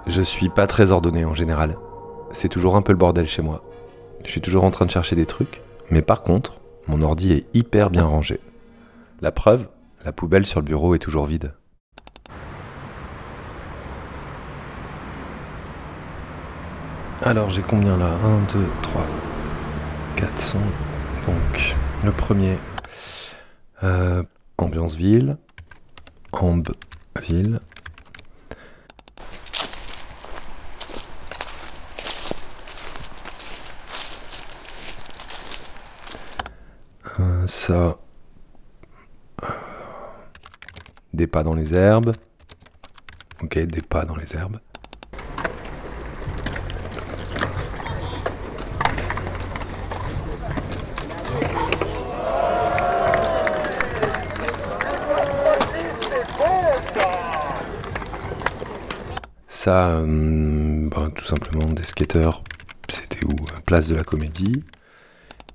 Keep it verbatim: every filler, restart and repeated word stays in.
Je suis pas très ordonné en général. C'est toujours un peu le bordel chez moi. Je suis toujours en train de chercher des trucs. Mais par contre, mon ordi est hyper bien rangé. La preuve, la poubelle sur le bureau est toujours vide. Alors j'ai combien là ? un, deux, trois, quatre sons. Donc le premier, euh, ambiance ville, amb ville. Euh, ça, euh, des pas dans les herbes. Ok, des pas dans les herbes. Ça, euh, ben, tout simplement des skateurs, c'était où ? Place de la Comédie.